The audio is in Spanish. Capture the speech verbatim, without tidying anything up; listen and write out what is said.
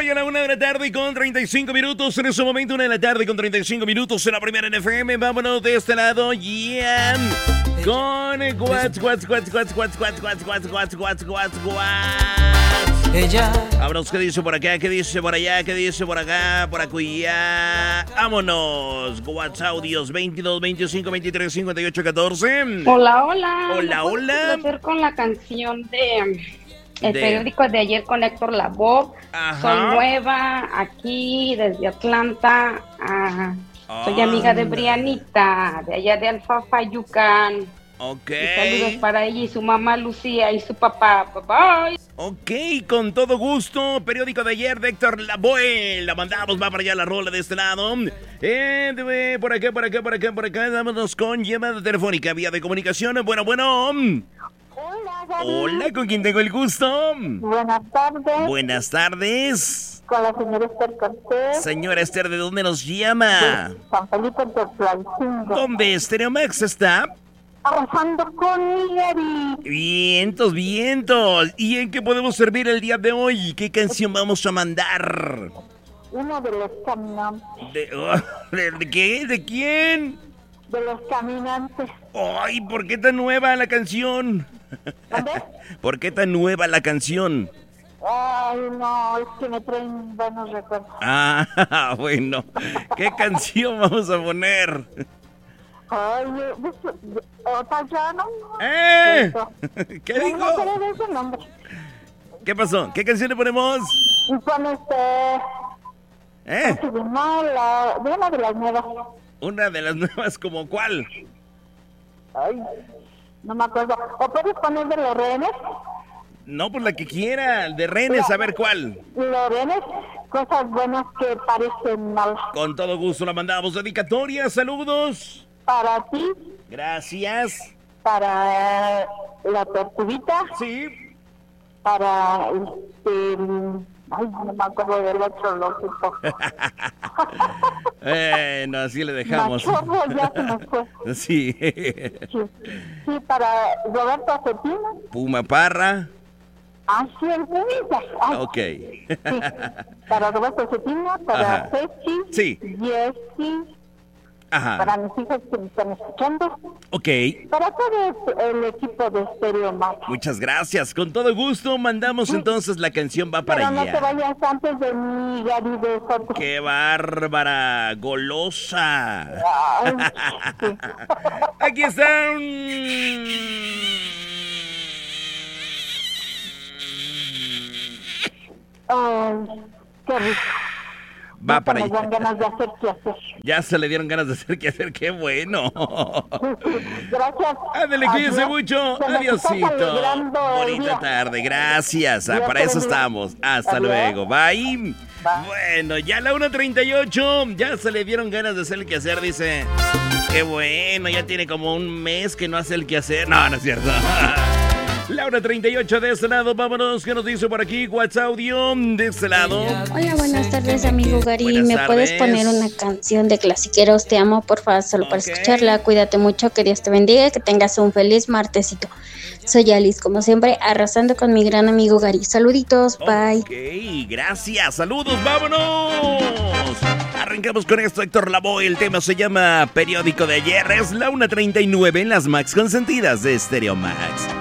ya la una de la tarde con treinta y cinco minutos. En ese momento, una de la tarde con treinta y cinco minutos en la primera en F M. Vámonos de este lado, yeah. Con What's, What's, What's, What's, What's, What's, What's, What's, What's, What's, What's, What's. Ella. Vámonos, ¿qué dice por acá? ¿Qué dice por allá? ¿Qué dice por acá? Por acullá. Vámonos. What's audios veintidós, veinticinco, veintitrés, cincuenta y ocho, catorce. Hola, hola. Hola, hola. Hacer con la canción de El De- periódico de ayer con Héctor Lavoe. Ajá. Soy nueva aquí desde Atlanta. Ah, soy Ah. amiga de Brianita, de allá de Alfafayucan. Ok. Y saludos para ella y su mamá Lucía y su papá. Bye bye. Ok, con todo gusto. Periódico de ayer de Héctor Lavoe. La mandamos, va para allá la rola de este lado. Eh, de- por acá, por acá, por acá, por acá. Vámonos con llamada telefónica, vía de comunicación. Bueno, bueno. Hola, Gaby. Hola, ¿con quién tengo el gusto? Buenas tardes. Buenas tardes. Con la señora Esther Cortés. Señora Esther, ¿de dónde nos llama? San Felipe de Tlalcingo. ¿Dónde Stereo Max está? Arrasando con Miguel. Vientos, vientos. ¿Y en qué podemos servir el día de hoy? ¿Qué canción vamos a mandar? Uno de los caminantes. ¿De, ¿de, de qué? ¿De quién? De los caminantes. Ay, ¿por qué tan nueva la canción? ¿Dónde? ¿Por qué tan nueva la canción? Ay, no, es que me traen buenos recuerdos. Ah, bueno. ¿Qué canción vamos a poner? Ay, otra ya no. ¡Eh! ¿Qué Ya no me dijo? acuerdo de ese nombre. ¿Qué pasó? ¿Qué canción le ponemos? Y con este. ¿Eh? Sí, no, la, de una de las nuevas. Una de las nuevas, ¿como cuál? Ay, no me acuerdo. ¿O puedes poner de los rehenes? No, pues la que quiera, de Renes, a ver cuál. Los rehenes, cosas buenas que parecen malas. Con todo gusto la mandamos. Dedicatoria, saludos. Para ti, Gracias. para eh, la tortuguita, Sí. para este. Ay, no me acuerdo del otro loquito. Bueno, así le dejamos. Machorro, ya se me fue. Sí. Sí, sí, para Roberto Cetina. Puma Parra. Así es, bonita. Ay, Ok. sí. Para Roberto Cetina, para Ajá. Ceci, Sí. Jessy, para Ajá. mis hijos que me están escuchando, Ok. para todo el equipo de Stereo Max. Muchas gracias. Con todo gusto mandamos entonces la canción va para Pero no te allá. vayas antes de mi Gary de Soto. ¡Qué bárbara! ¡Golosa! Ay, sí. Aquí están. Ay, qué rico. Va Ya para me dan allá. ganas de hacer qué hacer. Ya se le dieron ganas de hacer que hacer. ¡Qué bueno! Gracias. Ándale, cuídense Adiós. mucho. Se nos está Adiosito. alegrando el Bonita día. tarde. Gracias. Ah, Dios para te eso bendiga. estamos. Hasta Adiós. luego. Bye. Bye. Bueno, ya la una treinta y ocho. Ya se le dieron ganas de hacer el quehacer. Dice. Qué bueno. Ya tiene como un mes que no hace el quehacer. No, no es cierto. La una treinta y ocho de este lado. Vámonos. ¿Qué nos dice por aquí? WhatsApp audio de este lado. Hola, buenas tardes, amigo Gary. Buenas ¿Me puedes tardes. poner una canción de Clasiqueros? Te amo, por favor, solo para Ok. escucharla. Cuídate mucho, que Dios te bendiga, que tengas un feliz martesito. Soy Alice, como siempre, arrasando con mi gran amigo Gary. Saluditos, bye. Ok, gracias, saludos, vámonos. Arrancamos con esto, Héctor Lavoe. El tema se llama Periódico de ayer. Es la una treinta y nueve en las Max Consentidas de Stereo Max.